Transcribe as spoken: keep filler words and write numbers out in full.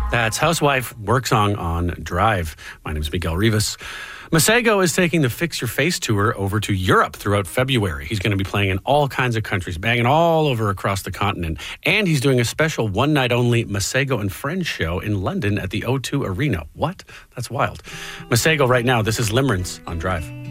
That's Housewife work song on Drive. My name is Miguel Rivas. Masego is taking the Fix Your Face tour over to Europe throughout February. He's going to be playing in all kinds of countries, banging all over across the continent. And he's doing a special one-night-only Masego and Friends show in London at the O two Arena. What? That's wild. Masego right now, this is Limerence on Drive.